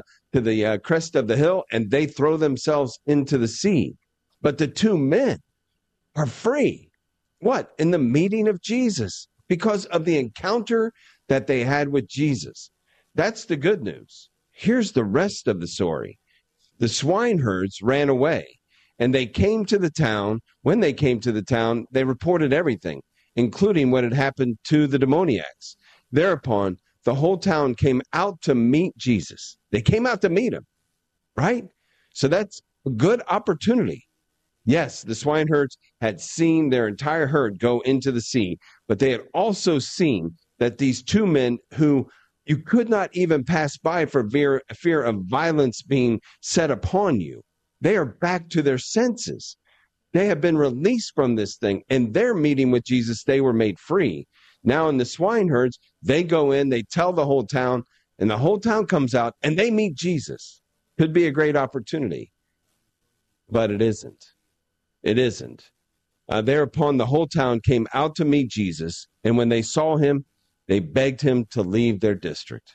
the crest of the hill, and they throw themselves into the sea. But the 2 men are free. What? In the meeting of Jesus, because of the encounter that they had with Jesus. That's the good news. Here's the rest of the story. The swineherds ran away, and they came to the town. When they came to the town, they reported everything, including what had happened to the demoniacs. Thereupon, the whole town came out to meet Jesus. They came out to meet him, right? So that's a good opportunity. Yes, the swineherds had seen their entire herd go into the sea, but they had also seen that these 2 men who you could not even pass by for fear of violence being set upon you, they are back to their senses. They have been released from this thing. In their meeting with Jesus, they were made free. Now in the swineherds, they go in, they tell the whole town, and the whole town comes out, and they meet Jesus. Could be a great opportunity, but it isn't. It isn't. Thereupon, the whole town came out to meet Jesus, and when they saw him, they begged him to leave their district.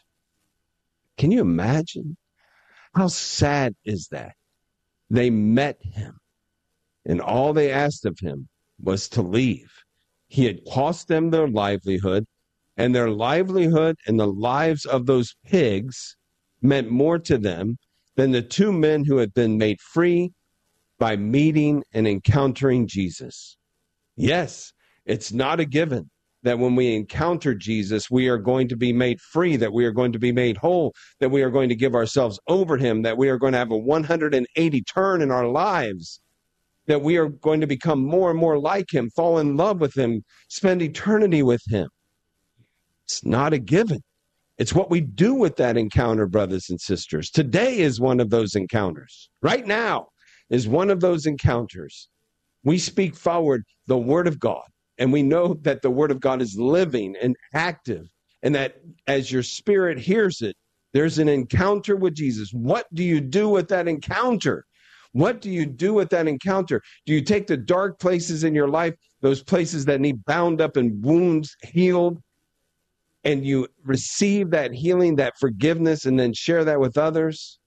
Can you imagine? How sad is that? They met him, and all they asked of him was to leave. He had cost them their livelihood, and their livelihood and the lives of those pigs meant more to them than the 2 men who had been made free by meeting and encountering Jesus. Yes, it's not a given that when we encounter Jesus, we are going to be made free, that we are going to be made whole, that we are going to give ourselves over to him, that we are going to have a 180 turn in our lives, that we are going to become more and more like him, fall in love with him, spend eternity with him. It's not a given. It's what we do with that encounter, brothers and sisters. Today is one of those encounters. Right now is one of those encounters. We speak forward the word of God, and we know that the word of God is living and active, and that as your spirit hears it, there's an encounter with Jesus. What do you do with that encounter? What do you do with that encounter? Do you take the dark places in your life, those places that need bound up and wounds healed, and you receive that healing, that forgiveness, and then share that with others?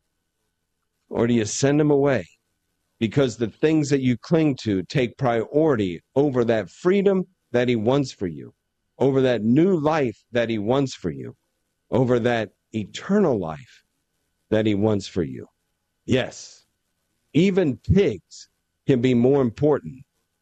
Or do you send them away because the things that you cling to take priority over that freedom that he wants for you, over that new life that he wants for you, over that eternal life that he wants for you? Yes, even pigs can be more important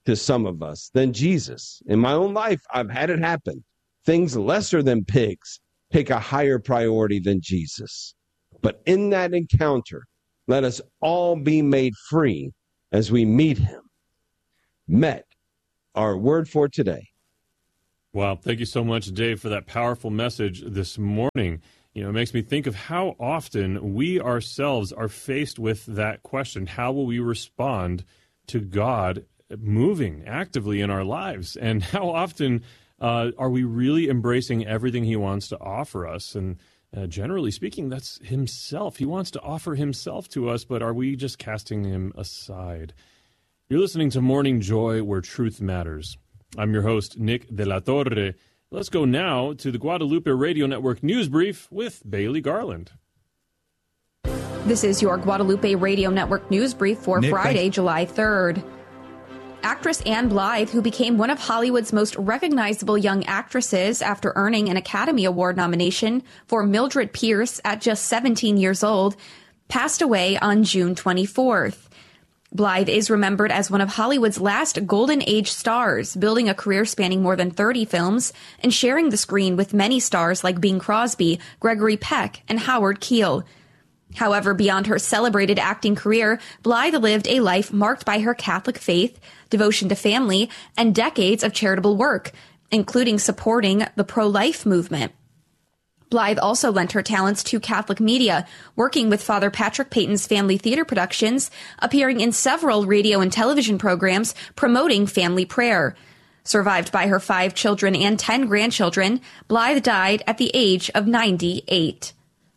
to some of us than Jesus. In my own life, I've had it happen. Things lesser than pigs take a higher priority than Jesus. But in that encounter, let us all be made free as we meet him. Met, our word for today. Wow, thank you so much, Dave, for that powerful message this morning. You know, it makes me think of how often we ourselves are faced with that question. How will we respond to God moving actively in our lives? And how often are we really embracing everything he wants to offer us? And generally speaking, that's himself. He wants to offer himself to us, but are we just casting him aside? You're listening to Morning Joy, where truth matters. I'm your host, Nick De La Torre. Let's go now to the Guadalupe Radio Network News Brief with Bailey Garland. This is your Guadalupe Radio Network News Brief for Friday, July 3rd. Actress Ann Blythe, who became one of Hollywood's most recognizable young actresses after earning an Academy Award nomination for Mildred Pierce at just 17 years old, passed away on June 24th. Blythe is remembered as one of Hollywood's last golden age stars, building a career spanning more than 30 films and sharing the screen with many stars like Bing Crosby, Gregory Peck, and Howard Keel. However, beyond her celebrated acting career, Blythe lived a life marked by her Catholic faith, devotion to family, and decades of charitable work, including supporting the pro-life movement. Blythe also lent her talents to Catholic media, working with Father Patrick Peyton's Family Theater Productions, appearing in several radio and television programs promoting family prayer. Survived by her 5 children and 10 grandchildren, Blythe died at the age of 98.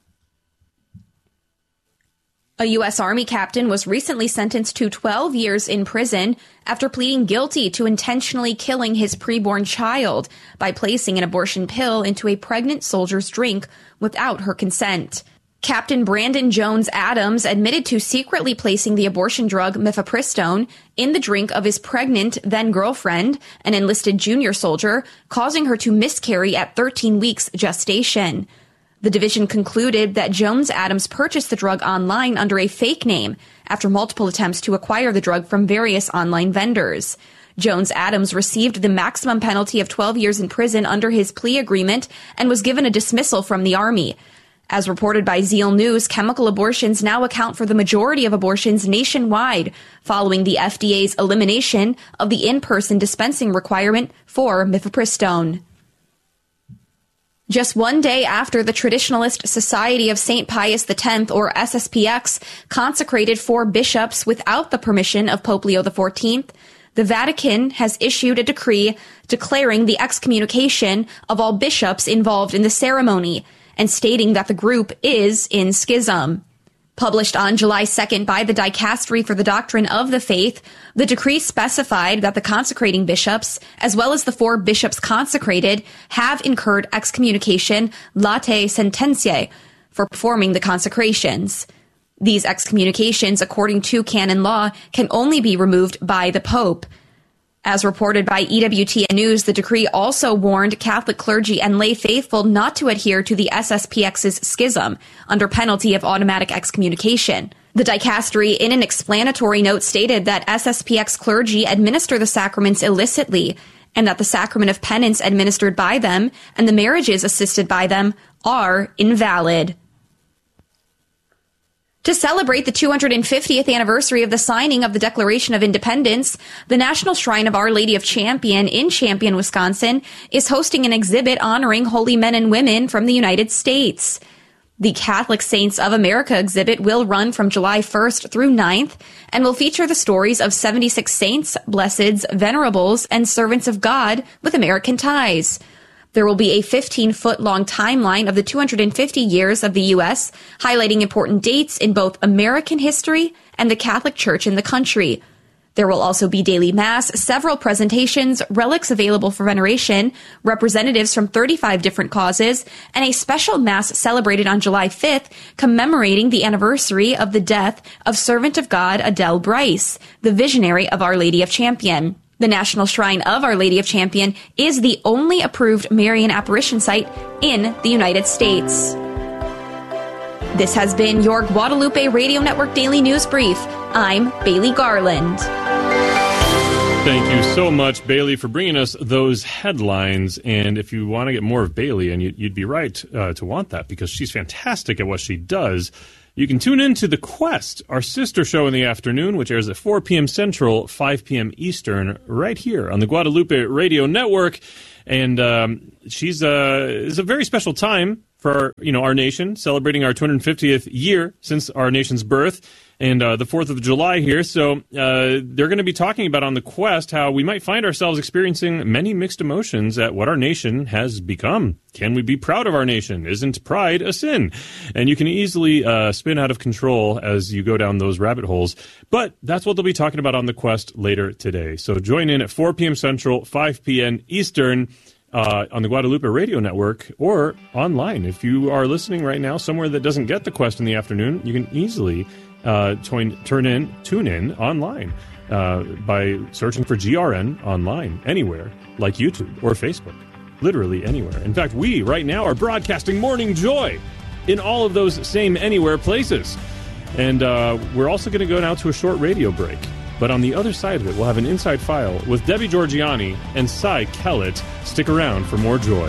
A U.S. Army captain was recently sentenced to 12 years in prison after pleading guilty to intentionally killing his preborn child by placing an abortion pill into a pregnant soldier's drink without her consent. Captain Brandon Jones Adams admitted to secretly placing the abortion drug mifepristone in the drink of his pregnant then-girlfriend, an enlisted junior soldier, causing her to miscarry at 13 weeks gestation. The division concluded that Jones Adams purchased the drug online under a fake name after multiple attempts to acquire the drug from various online vendors. Jones Adams received the maximum penalty of 12 years in prison under his plea agreement and was given a dismissal from the Army. As reported by Zeal News, chemical abortions now account for the majority of abortions nationwide, following the FDA's elimination of the in-person dispensing requirement for mifepristone. Just one day after the Traditionalist Society of St. Pius X, or SSPX, consecrated 4 bishops without the permission of Pope Leo XIV, the Vatican has issued a decree declaring the excommunication of all bishops involved in the ceremony and stating that the group is in schism. Published on July 2nd by the Dicastery for the Doctrine of the Faith, the decree specified that the consecrating bishops, as well as the 4 bishops consecrated, have incurred excommunication latae sententiae for performing the consecrations. These excommunications, according to canon law, can only be removed by the Pope. As reported by EWTN News, the decree also warned Catholic clergy and lay faithful not to adhere to the SSPX's schism under penalty of automatic excommunication. The dicastery, in an explanatory note, stated that SSPX clergy administer the sacraments illicitly and that the sacrament of penance administered by them and the marriages assisted by them are invalid. To celebrate the 250th anniversary of the signing of the Declaration of Independence, the National Shrine of Our Lady of Champion in Champion, Wisconsin, is hosting an exhibit honoring holy men and women from the United States. The Catholic Saints of America exhibit will run from July 1st through 9th and will feature the stories of 76 saints, blesseds, venerables, and servants of God with American ties. There will be a 15-foot-long timeline of the 250 years of the U.S., highlighting important dates in both American history and the Catholic Church in the country. There will also be daily mass, several presentations, relics available for veneration, representatives from 35 different causes, and a special mass celebrated on July 5th commemorating the anniversary of the death of Servant of God Adele Bryce, the visionary of Our Lady of Champion. The National Shrine of Our Lady of Champion is the only approved Marian apparition site in the United States. This has been your Guadalupe Radio Network Daily News Brief. I'm Bailey Garland. Thank you so much, Bailey, for bringing us those headlines. And if you want to get more of Bailey, and you'd be right to want that because she's fantastic at what she does, you can tune in to The Quest, our sister show in the afternoon, which airs at 4 p.m. Central, 5 p.m. Eastern, right here on the Guadalupe Radio Network. And it's a very special time for our nation, celebrating our 250th year since our nation's birth. And the 4th of July here. So they're going to be talking about on The Quest how we might find ourselves experiencing many mixed emotions at what our nation has become. Can we be proud of our nation? Isn't pride a sin? And you can easily spin out of control as you go down those rabbit holes. But that's what they'll be talking about on The Quest later today. So join in at 4 p.m. Central, 5 p.m. Eastern. On the Guadalupe Radio Network or online. If you are listening right now somewhere that doesn't get The Quest in the afternoon, you can easily tune in online by searching for GRN online, anywhere, like YouTube or Facebook, literally anywhere. In fact, we right now are broadcasting Morning Joy in all of those same anywhere places. And we're also going to go now to a short radio break. But on the other side of it, we'll have an Inside File with Debbie Georgianni and Cy Kellett. Stick around for more joy.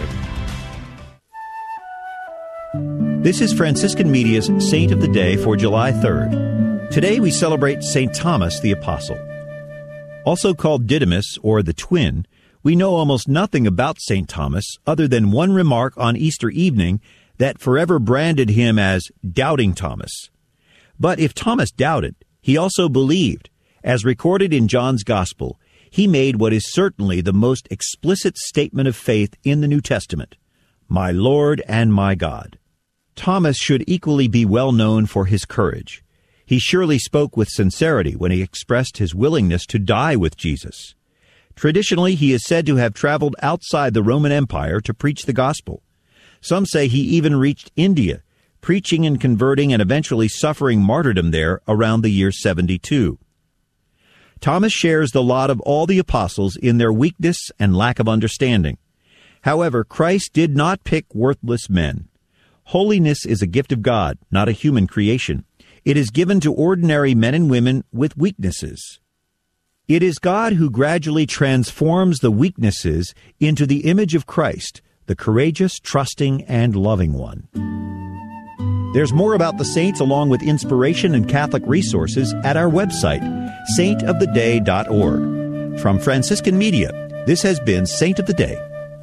This is Franciscan Media's Saint of the Day for July 3rd. Today we celebrate St. Thomas the Apostle. Also called Didymus, or the Twin, we know almost nothing about St. Thomas other than one remark on Easter evening that forever branded him as Doubting Thomas. But if Thomas doubted, he also believed. As recorded in John's Gospel, he made what is certainly the most explicit statement of faith in the New Testament, "My Lord and my God." Thomas should equally be well known for his courage. He surely spoke with sincerity when he expressed his willingness to die with Jesus. Traditionally, he is said to have traveled outside the Roman Empire to preach the gospel. Some say he even reached India, preaching and converting and eventually suffering martyrdom there around the year 72. Thomas shares the lot of all the apostles in their weakness and lack of understanding. However, Christ did not pick worthless men. Holiness is a gift of God, not a human creation. It is given to ordinary men and women with weaknesses. It is God who gradually transforms the weaknesses into the image of Christ, the courageous, trusting, and loving one. There's more about the saints along with inspiration and Catholic resources at our website, saintoftheday.org. From Franciscan Media, this has been Saint of the Day.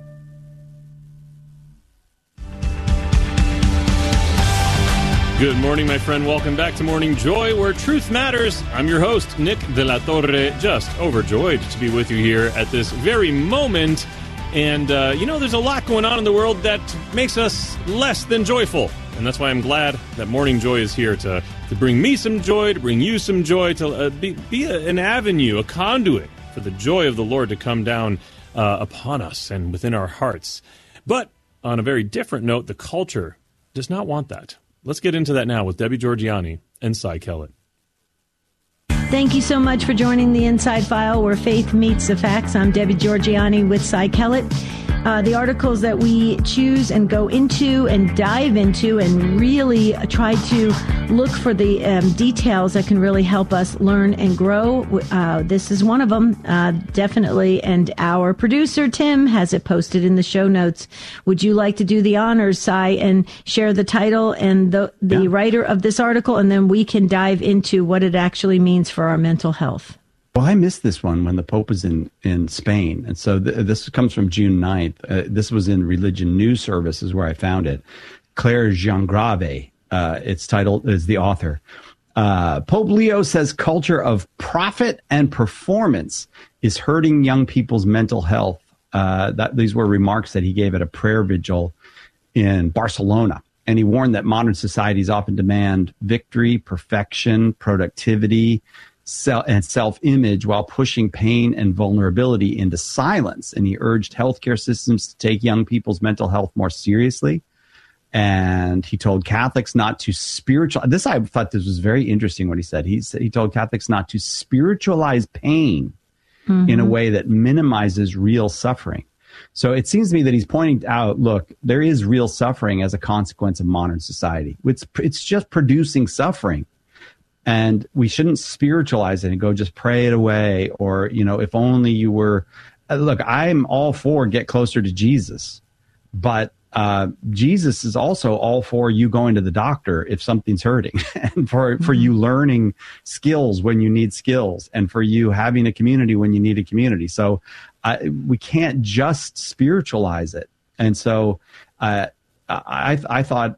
Good morning, my friend. Welcome back to Morning Joy, where truth matters. I'm your host, Nick De La Torre, just overjoyed to be with you here at this very moment. And, there's a lot going on in the world that makes us less than joyful. And that's why I'm glad that Morning Joy is here to bring me some joy, to bring you some joy, to be an avenue, a conduit for the joy of the Lord to come down upon us and within our hearts. But on a very different note, the culture does not want that. Let's get into that now with Debbie Georgianni and Cy Kellett. Thank you so much for joining the Inside File, where faith meets the facts. I'm Debbie Georgianni with Cy Kellett. The articles that we choose and go into and dive into and really try to look for the details that can really help us learn and grow. This is one of them, definitely. And our producer, Tim, has it posted in the show notes. Would you like to do the honors, Cy, and share the title and the writer of this article, and then we can dive into what it actually means for our mental health? Well, I missed this one when the Pope was in Spain. And so this comes from June 9th. This was in Religion News Service is where I found it. Claire Jeangrave, its title is the author. Pope Leo says culture of profit and performance is hurting young people's mental health. These were remarks that he gave at a prayer vigil in Barcelona. And he warned that modern societies often demand victory, perfection, productivity, and self-image while pushing pain and vulnerability into silence. And he urged healthcare systems to take young people's mental health more seriously. And he told Catholics not to spiritualize. I thought this was very interesting what he said. He told Catholics not to spiritualize pain in a way that minimizes real suffering. So it seems to me that he's pointing out, look, there is real suffering as a consequence of modern society. It's just producing suffering. And we shouldn't spiritualize it and go just pray it away, or, if only you were. Look, I'm all for get closer to Jesus, but Jesus is also all for you going to the doctor if something's hurting, and for you learning skills when you need skills, and for you having a community when you need a community. So we can't just spiritualize it. And so I thought